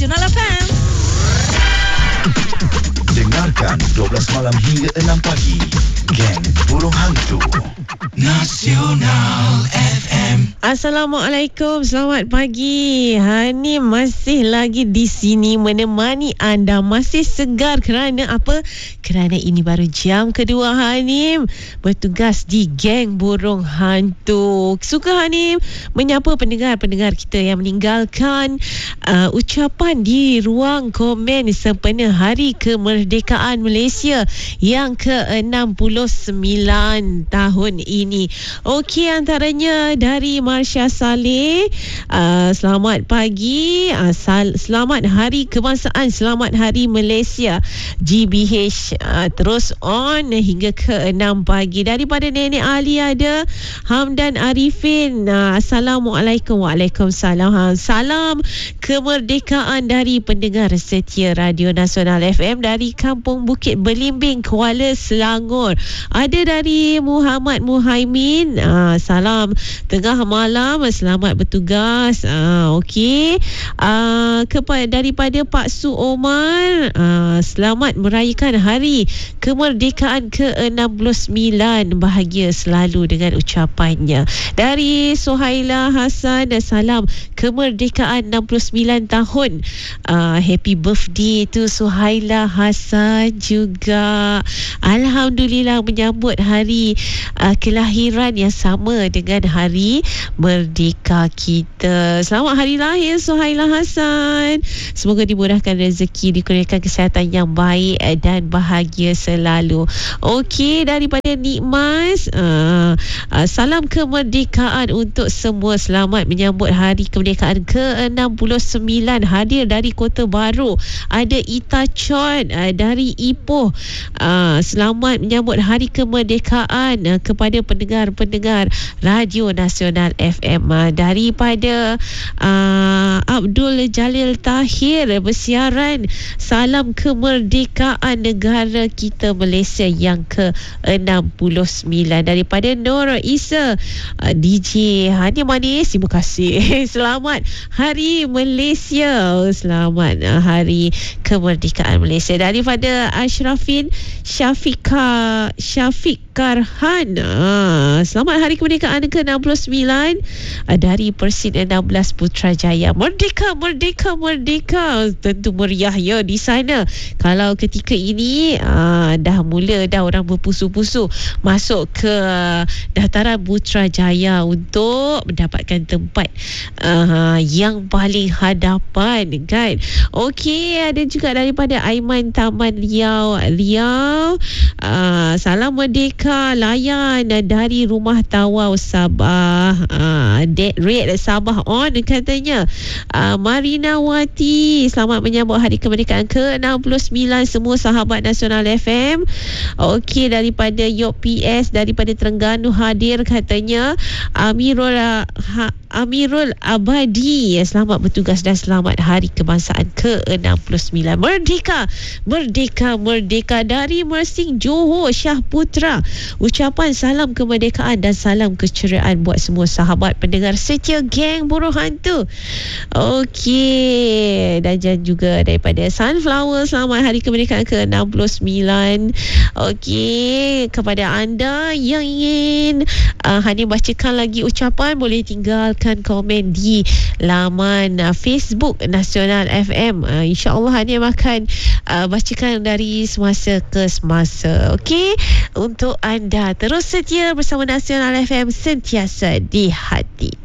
Nasional FM. Dengarkan 12 malam hingga 6 pagi. Geng Burung Hantu Nasional FM. Assalamualaikum, selamat pagi. Hani masih lagi di sini menemani anda. Masih segar kerana apa? Kerana ini baru jam kedua Hanim bertugas di Geng Burung Hantu. Suka Hanim menyapa pendengar-pendengar kita yang meninggalkan ucapan di ruang komen sempena Hari Kemerdekaan Malaysia yang ke-69 tahun ini. Okey, antaranya dari Marsha Saleh, selamat pagi, selamat Hari Kebangsaan, selamat Hari Malaysia GBH, terus on hingga ke-6 pagi. Daripada Nenek Ali ada Hamdan Arifin, Assalamualaikum. Waalaikumsalam. Salam kemerdekaan dari pendengar setia Radio Nasional FM dari Kampung Bukit Belimbing, Kuala Selangor. Ada dari Muhammad Muhaimin, salam tengah malam, selamat bertugas. Okey, daripada Pak Su Omar, selamat merayakan Hari Kemerdekaan ke-69, bahagia selalu dengan ucapannya. Dari Suhaila Hasan, salam kemerdekaan 69 tahun. Happy birthday to Suhaila Hasan juga. Alhamdulillah menyambut hari kelahiran yang sama dengan hari merdeka kita. Selamat hari lahir Suhaila Hasan. Semoga dimurahkan rezeki, dikurniakan kesihatan yang baik dan bahagia selalu. Okey, daripada Nikmas, salam kemerdekaan untuk semua. Selamat menyambut hari kemerdekaan ke-69. Hadir dari Kota Baru ada Ita Chon dari Ipoh. Selamat menyambut Hari Kemerdekaan kepada pendengar-pendengar Radio Nasional FM. Daripada Abdul Jalil Tahir bersiaran, salam kemerdekaan negara kita Malaysia yang ke-69. Daripada Nur Isa, DJ Hani Manis, terima kasih. Selamat Hari Malaysia, selamat Hari Kemerdekaan Malaysia. Daripada Ashrafin Syafiq Karhan, selamat Hari Kemerdekaan ke-69 dari Persin 16 Putrajaya. Merdeka, merdeka, merdeka. Tentu meriah ya di sana. Kalau ketika ini dah orang berpusu-pusu masuk ke dataran Putrajaya untuk mendapatkan tempat yang paling hadapan kan. Okey, ada juga daripada Aiman Taman Riau, salam merdeka, layan dari Rumah Tawau Sabah. Dead rate Sabah on katanya. Marina Wati, selamat menyambut Hari Kemerdekaan ke-69 semua sahabat Nasional FM. Okey, daripada Yok PS daripada Terengganu hadir katanya. Amirul Abadi, selamat bertugas dan selamat Hari Kebangsaan ke-69. Merdeka, merdeka, merdeka. Dari Mersing Johor, Syah Putra, ucapan salam kemerdekaan dan salam keceriaan buat semua sahabat pendengar setia Geng Burung Hantu. Okey, dan juga daripada Sunflower, selamat Hari Kemerdekaan ke-69. Okey, kepada anda yang ingin Hani bacakan lagi ucapan, boleh tinggalkan komen di laman Facebook Nasional FM. InsyaAllah Hani akan bacakan dari semasa ke semasa. Okey, untuk anda terus setia bersama Nasional FM, sentiasa di hati.